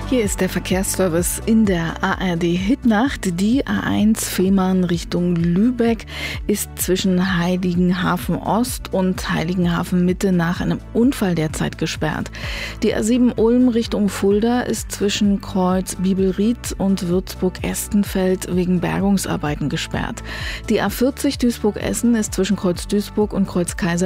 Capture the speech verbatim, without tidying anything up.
Hier ist der Verkehrsservice in der A R D-Hitnacht. Die A eins Fehmarn Richtung Lübeck ist zwischen Heiligenhafen Ost und Heiligenhafen Mitte nach einem Unfall derzeit gesperrt. Die A sieben Ulm Richtung Fulda ist zwischen Kreuz Bibelried und Würzburg-Estenfeld wegen Bergungsarbeiten gesperrt. Die A vierzig Duisburg-Essen ist zwischen Kreuz Duisburg und Kreuz Kaiser